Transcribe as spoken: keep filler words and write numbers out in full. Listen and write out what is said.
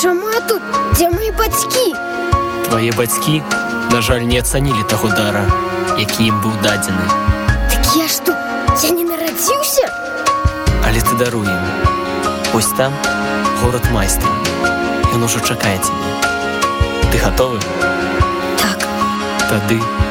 чаму я тут? Дзе мае бацькі? Твае бацькі, на жаль, не ацанілі таго дара, які ім быў дадзены. Так я ж тут, я не нарадзіўся? Але ты даруй ім. Ось там горад майстра. Ён ужо чакае цябе. Ты гатовы? Так. Тады